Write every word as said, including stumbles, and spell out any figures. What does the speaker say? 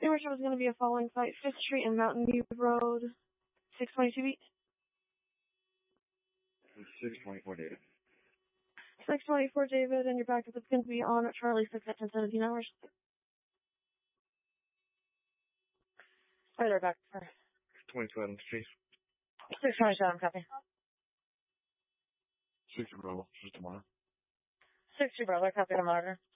The original is going to be a following flight, fifth Street and Mountain View Road, six twenty-two beat. six twenty-four, David. six twenty-four, David, and your backup is going to be on Charlie six at ten seventeen hours. Right, back for twenty-two Adams Chase. six twenty-seven, copy. six Bravo, just tomorrow. six two, brother, copy on monitor.